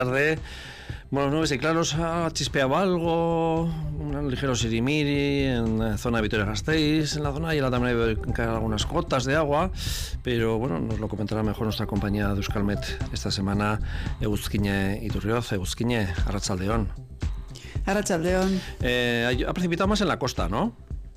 tarde. Bueno, nubes y claros, ha chispeado algo, un ligero sirimiri en la zona de Vitoria-Gasteiz, en la zona y también hay caer algunas gotas de agua, pero bueno, nos lo comentará mejor nuestra compañía de Euskalmet esta semana, Eguzkine Iturrioz. Eguzkine, arratsaldeon. Arratsaldeon. Ha precipitado más en la costa, ¿no?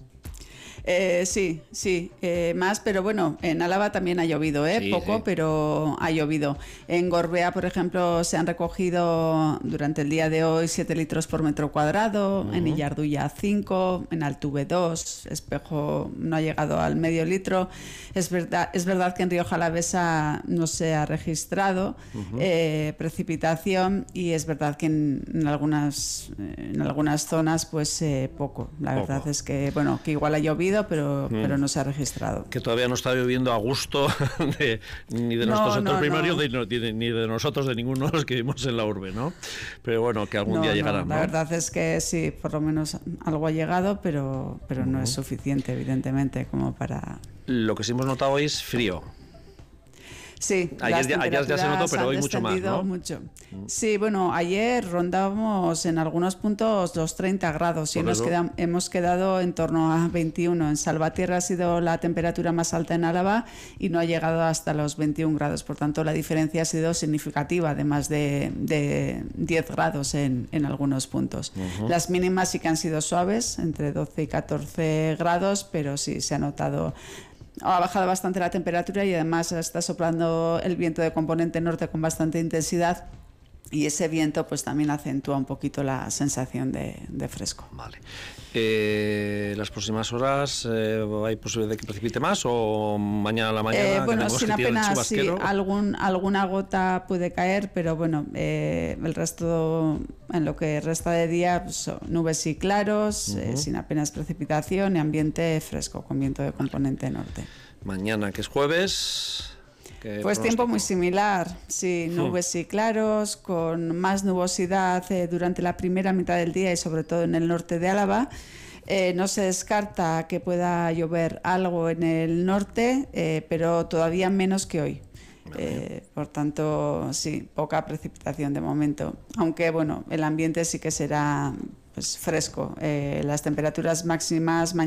Sí, más, pero bueno, en Álava también ha llovido, Sí, poco, sí. Pero ha llovido. En Gorbea, por ejemplo, se han recogido durante el día de hoy 7 litros por metro cuadrado, en Illarduya 5, en Altuve 2, Espejo no ha llegado al medio litro. Es verdad que en Rioja Alavesa no se ha registrado precipitación, y es verdad que en algunas zonas pues poco. La verdad es que, bueno, que igual ha llovido, pero no se ha registrado. Que todavía no está lloviendo a gusto ni de nuestro sector primario, ni de nosotros, de ninguno de los que vivimos en la urbe, ¿no? Pero bueno, que algún día llegará, ¿no? La verdad es que sí, por lo menos algo ha llegado, pero no es suficiente, evidentemente, como para... Lo que sí hemos notado hoy es frío. Sí, ayer ya se notó, pero hoy mucho más, ¿no? Mucho. Sí, bueno, ayer rondábamos en algunos puntos los 30 grados y hemos quedado en torno a 21. En Salvatierra ha sido la temperatura más alta en Álava y no ha llegado hasta los 21 grados. Por tanto, la diferencia ha sido significativa, de más de 10 grados en algunos puntos. Las mínimas sí que han sido suaves, entre 12 y 14 grados, pero sí se ha notado... Ha bajado bastante la temperatura y además está soplando el viento de componente norte con bastante intensidad, y ese viento pues también acentúa un poquito la sensación de fresco. Vale. Las próximas horas ¿hay posibilidad de que precipite más o mañana a la mañana? Bueno, sin apenas, sí, alguna gota puede caer, pero bueno, el resto, en lo que resta de día, pues, nubes y claros, sin apenas precipitación y ambiente fresco con viento de componente norte. Mañana, que es jueves... Pues tiempo muy similar, sí, nubes y claros, con más nubosidad durante la primera mitad del día y sobre todo en el norte de Álava. No se descarta que pueda llover algo en el norte, pero todavía menos que hoy. Por tanto, sí, poca precipitación de momento. Aunque bueno, el ambiente sí que será pues fresco. Las temperaturas máximas mañana